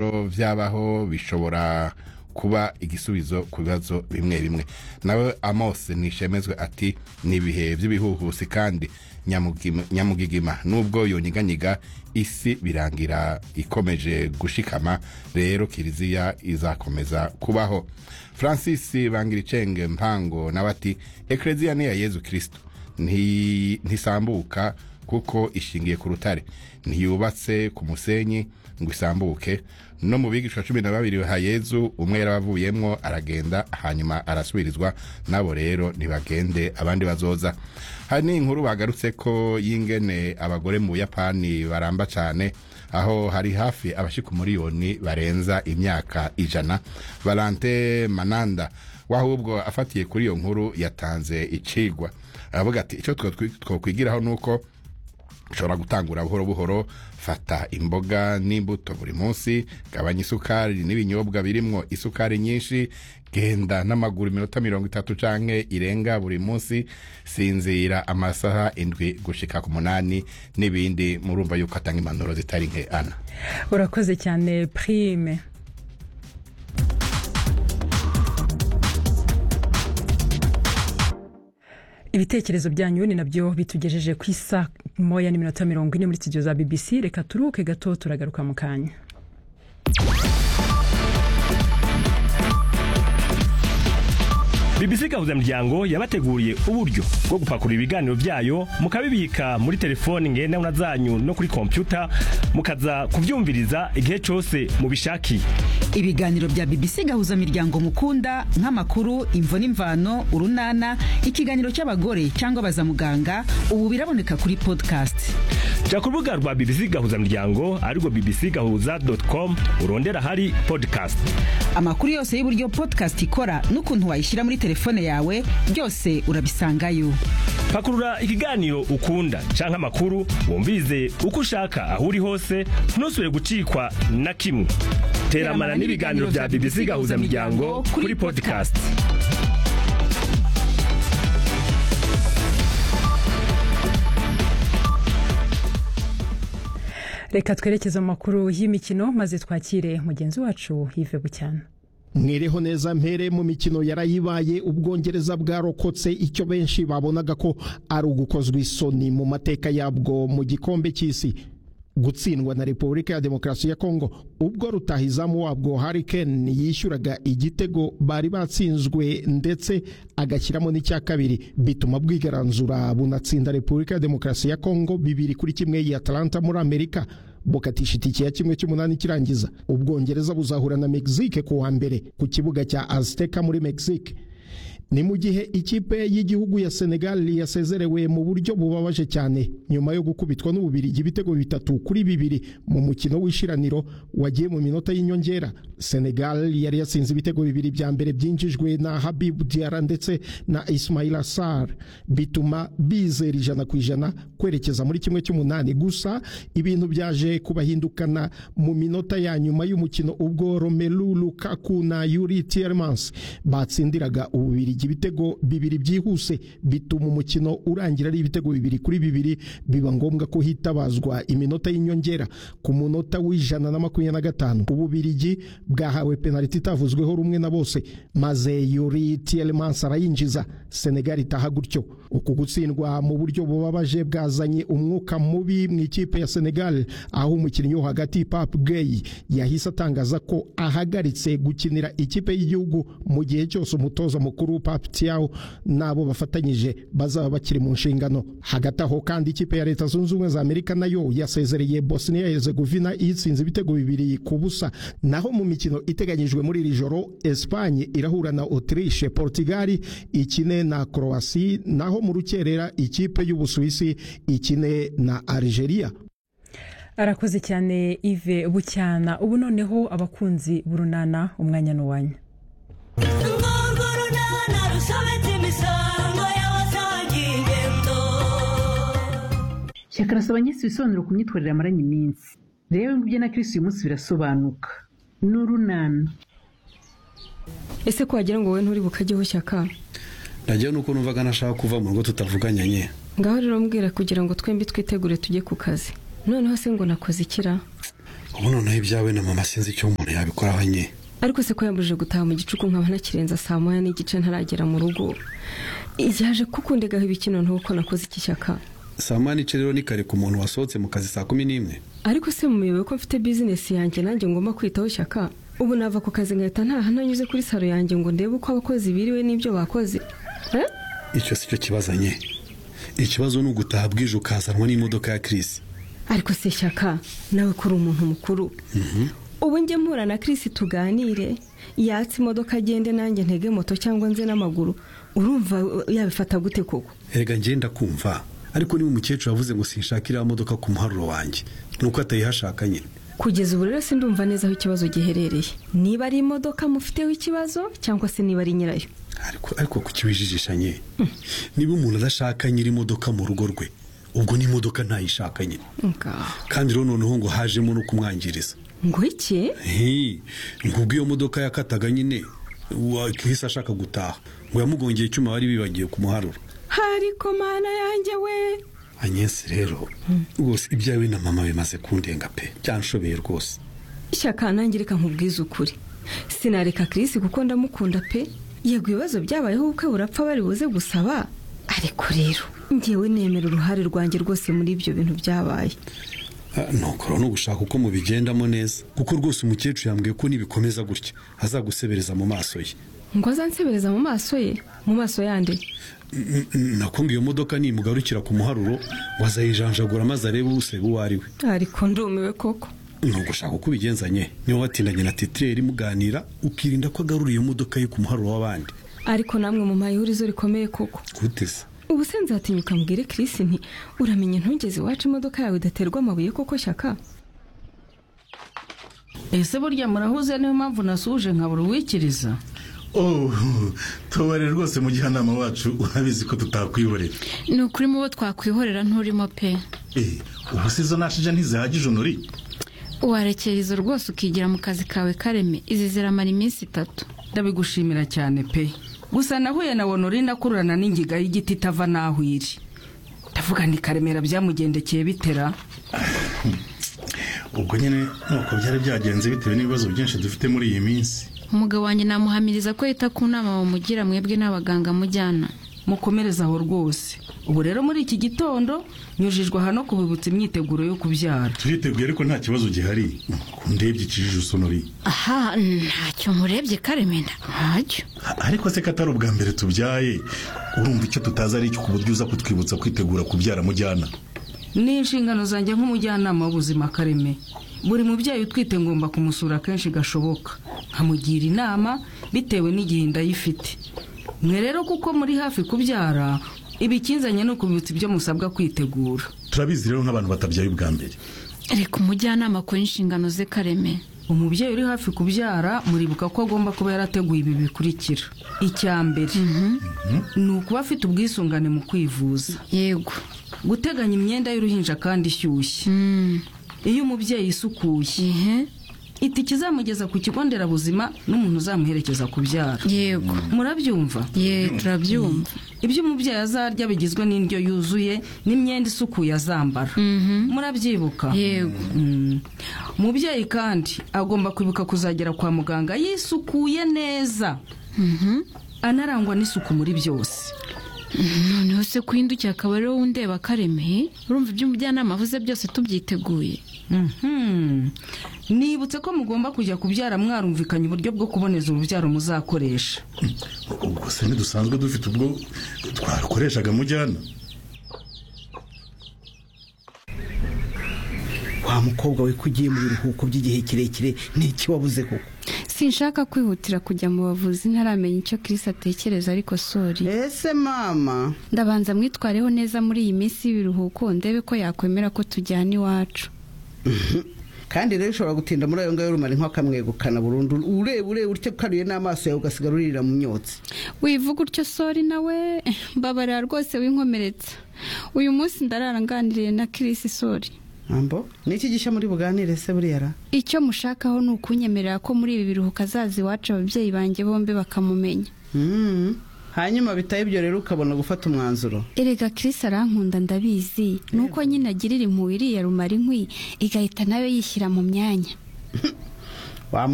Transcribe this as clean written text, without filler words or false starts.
rero vyabaho bishobora kuba igisubizo ku bibazo bimwe bimwe. Nawe Amos Nishemezwe ati nibihe by'ibihuhusi kandi nyamugigima nubwo yonyiganyiga isi birangira ikomeje gushikama, rero kiliziya izakomeza kubaho. Francis Bangiricenge Mpango nabati Eklezia ni ya Yezu Kristo ntisambuka kuko ishingiye ku rutare, ntiyubatse ku musenyi ngo isambuke. No mu bigishwa 12 ha Yezu umwe yarabavuyemwo aragenda hanyuma arasubirizwa, nabo rero nibagende abandi bazoza. Hani inkuru bagarutse ko yingene abagore mu Yapani baramba cyane, aho hari hafi abashika miliyoni barenza imyaka 100. Valente Mananda wahubwo afatiye kuri iyo nkuru yatanze icigwa, avuga ati ico twokwigiraho nuko ushobora gutangura buhoro buhoro, fata imboga n'imbuto buri munsi, gabanya isukari n'ibinyobwa birimwo isukari nyinshi, genda n'amaguru minota 30 canke irenga buri munsi, sinzira amasaha 7 gushika ku 8 n'ibindi. Murumva yuko atanga impanuro zitari nke. Ana, urakoze cyane Prime. Ibitekerezo byanyu ni nabyo bitugejeje ku isa 1:40 muri studio za BBC. Reka turuke gato turagaruka mu kanya. BBC Gahuza Miryango yabateguriye uburyo bwo gupakura ibiganiro byayo mukabibika muri telefone ngendanwa zanyu no kuri computer, mukaza kuvyumviriza igihe cyose mubishaki. Ibiganiro bya BBC Gahuza Miryango mukunda nk'amakuru, imvo n'imvano, urunana, ikiganiro cy'abagore cyangwa bazamuganga, ubu biraboneka kuri podcast. Ja ku rubuga rwa BBC Gahuza Miryango ariko bbcgahuza.com urondera hari podcast. Amakuru yose y'uburyo podcast ikora n'ukuntu wayishira muri telefone yawe byose urabisangayo. Pakurura ikiganiro ukunda canke amakuru wumvize uko ushaka aho uri hose, ntusubire gucikwa na kimwe. Teramana n'ibiganiro bya BBC Gahuza Miryango kuri podcast. Reka twerekeze mu makuru y'imikino maze twakire mugenzi wacu Yves Bucyana. Mwereho neza mpere mu mikino yarayibaye. Ubwongereza bwarokotse icyo benshi babonaga ko ari ugukozwa isoni mu mateka yabwo mu gikombe cy'isi, gutsindwa na Repubulika ya Demokarasi ya Kongo ubwo rutahizamu wabwo Harry Kane yishyuraga igitego bari batsinzwe ndetse agashyiramo n'icya kabiri, bituma bwigaranzura bunatsinda Repubulika ya Demokarasi ya Kongo 2-1 ya Atlanta muri Amerika, bukatisha itike ya 1/8 kirangiza. Ubwongereza buzahura na Mexique ku wa mbere ku kibuga cya Azteca muri Mexique. Ni mu gihe ikipe y'igihugu ya Senegal yasezerewe mu buryo bubabaje cyane nyuma yo gukubitwa n'Ububirigi ibitego 3-2 mu mukino w'ishiraniro wagiye mu minota y'inyongera. Senegal yari yatsinze ibitego 2 bya mbere byinjijwe na Habib Diarra ndetse na Ismaila Sarr, bituma bizera 100% kwerekeza muri 1/8. Gusa ibintu byaje kubahindukana mu minota ya nyuma y'umukino ubwo Romelu Lukaku na Yuri Tielemans batsindiraga Ububirigi ibitego 2 byihuse, bituma umukino urangira ari ibitego 2-2, biba ngombwa ko hitabazwa iminota y'inyongera. Ku munota w'125 Ububirigi bwahawe penalty itavuzweho rumwe na bose, maze Yuri Tielemans arayinjiza, Senegal itaha gutyo. Uku gutsindwa mu buryo bubabaje bwazanye umwuka mubi mu ikipe ya Senegal, aho umukinnyi wo hagati Pape Gueye yahise atangaza ko ahagaritse gukinira ikipe y'igihugu mu gihe cyose umutoza mukuru Pape Thiaw nabo bafatanyije bazaba bakiri mu nshingano. Hagati aho kandi ikipe ya Leta Zunze Ubumwe za Amerika nayo yasezereye Bosnia Herzegovina itsinze ibitego 2-0. Naho mu mikino iteganyijwe muri iri joro, Espagne irahura na Autriche, Portugal ikine na Croatia, naho mu rukerera ikipe y'Ubusuwisi ikine na Algeria. Arakoze cyane Yves Bucyana. Ubu noneho abakunzi burunana umwanya n'uwanya. Shyaka arasaba nyinshi ibisobanuro ku myitwarire amaranye iminsi. Rero ibyo na Kristo uyu munsi birasobanuka. N'urunana. Ese ko wagira ngo wowe nturi bukajyeho Shyaka? Nagiye nuko numvaga nashaka kuva mu rugo tutavuganyanye. Ngaho rero mbwira kugira ngo twembi twitegure tujye ku kazi. Noneho se ngo nakoze ikira? ubu noneho ibyawe na mama sinzi icyo umuntu yabikoraho nye. ariko se ko yambujije gutaha mu gicuku nkaba nakirenza 9:30 ntaragera mu rugo yaje kukundegaho ibikino ntuko nakoze iki Shyaka. 9:30 rero ni kare ku muntu wasohotse mu kazi 11. ariko se mumewe ko mfite business yanjye nanjye ngomba kwitaho Shyaka. ubu nava ku kazi ngahita ntaha nanyuze kuri saro yanjye ngo ndebe uko abakozi biriwe n'ibyo bakoze. Icyo si cyo kibazanye. Ikibazo ni ugutaha bwije ukazanwa n'imodoka ya Chris. ariko se Shyaka nawe kuri umuntu mukuru. ubu njye mpura na Chris tuganire yatse imodoka agende nanjye ntege moto cyangwa nze n'amaguru urumva yabifata gute koko? Erega ngenda kumva ariko niba umukecuru avuze ngo sinshakira modoka ku muharuro wanjye nuko atayihashaka nyine. kugeza ubu rero sindumva neza aho ikibazo giherereye, niba ari imodoka mufiteho ikibazo cyangwa se niba ari nyirayo. ariko kukiwijijishanye niba umuntu adashaka nyiri imodoka mu rugo rwe ubwo ni imodoka ntayishaka nyine. kandi rero noneho ngo hajemo no kumwangiriza. ngo iki? ngubwo iyo modoka yakataga nyine wakihise ashaka gutaha ngo yamugongeye icyuma bari bibagiye ku muharuro. ariko mana yanjye we Agnes rero rwose ibyawe na mama bimaze kundenga pe cyanshobeye rwose. Shyaka nanjye reka nkubwize ukuri sinareka Chris kuko ndamukunda pe. yego ibibazo byabayeho uko burapfa bari buze gusaba ariko rero ngewe nemera uruhare rwanjye rwose muri ibyo bintu byabaye. Nokora no gushaka uko mubigendamo neza kuko rwose umukecuru yambwiye ko nibikomeza gutya azagusebereza mu maso ye. ngo azansebereza mu maso ye? mu maso yande? Nakunga iyo modoka nimugarukira ku muharuro wazayijanjagura maze arebe usebe uwo ari we. ariko ndumiwe koko. Nugushaka uko ubigenzanye niyo watindanye na titreri muganira ukirinda ko agarura iyo modoka ye ku muharuro w'abandi. ariko namwe mu mayihurizo rikomeye koko. Guteze ubu se nzatinyuka mbwire Chris nti uramenye ntugeze iwacu imodoka yawe idaterwa amabuye koko Shyaka? ese burya murahuze niyo mpamvu nasuje nkabura uwikiriza. tubare rwose mu gihanama wacu urabizi ko tutakwihorera. ni ukuri mu bo twakwihorera nturimo pe. ubu sizo nashije ntizihagije unuri. warekera izo rwose ukigira mu kazi kawe Kareme, izi ziramara iminsi 3. ndabigushimira cyane pe. gusa nahuye na Honori nakururana n'ingiga y'igiti itava naho iri. ndavuga ni Karemera byamugendekeye bitera. ubwo nyine nuko byari byagenze bitewe n'ibibazo byinshi dufite muri iyi minsi. umugabo wanjye namuhamiriza ko yita ku nama bamugira mwebwe n'abaganga mujyana. mukomereza aho rwose. ubu rero muri iki gitondo nyujijwe hano kubibutsa imyiteguro yo kubyara. turiteguye ariko nta kibazo gihari. kundebye ikijije usonori. aha ntacyo murebye Kareme ntacyo. ariko se katari ubwa mbere tubyaye urumva icyo tutazi ari cyo ku buryo uza kutwibutsa kwitegura kubyara mujyana. ni inshingano zanjye nk'umujyanama w'ubuzima Kareme. buri mubyeyi utwite ngomba kumusura kenshi gashoboka nkamugira inama bitewe n'igihe ndayifite. mwe rero kuko muri hafi kubyara ibikinzanye no kubibutsa ibyo musabwa kwitegura. turabizi rero nk'abantu batabyaye ubwa mbere. reka umujyanama akora inshingano ze Kareme. umubyeyi uri hafi kubyara muribuka ko agomba kuba yarateguye ibi bikurikira. icya mbere ni ukuba afite ubwisungane mu kwivuza. yego. guteganya imyenda y'uruhinja kandi ishyushye. iyo umubyeyi isukuye itike izamugeza ku kigo nderabuzima n'umuntu uzamuherekeza kubyara. yego. murabyumva? turabyumva. ibyo umubyeyi azarya bigizwe n'indyo yuzuye n'imyenda isukuye azambara. murabyibuka? yego. umubyeyi kandi agomba kwibuka kuzagera kwa muganga yisukuye neza anarangwa n'isuku muri byose. noneho se kuhindukiye akaba ariwo wundeba Kareme, urumva ibyo umujyanama avuze byose tubyiteguye. nibutse ko mugomba kujya kubyara mwarumvikanye uburyo bwo kuboneza urubyaro muzakoresha. ubwo se ntidusanzwe dufite ubwo twakoreshaga mujyana. wa mukobwa we kugiye mu biruhuko by'igihe kirekire n'iki wabuze koko? sinshaka kwihutira kujya mu bavuzi ntaramenya icyo Chris atekereza ariko sori. ese mama ndabanza mwitwareho neza muri iyi minsi y'ibiruhuko ndebe ko yakwemera ko tujyana iwacu. kandi rero ushobora gutinda muri ayo ngayo rumara nk'akamwegukana burundu urebe utyo ukaruye n'amaso yawe ugasigara uririra mu myotsi. wivuga utyo sori nawe mbabarira rwose winkomeretsa. uyu munsi ndarara nganiriye na Chris sori. ambo niki gishya muri buganire se buriyara? icyo mushakaho ni ukunyemerera ko muri ibi biruhuko azaza iwacu ababyeyi banjye bombi bakamumenya. hanyuma bitaye ibyo rero ukabona gufata umwanzuro. Erega Chris arankunda ndabizi nuko nyine agirira impuhwe iriya rumara inkwi igahita nayo yishyira mu myanya.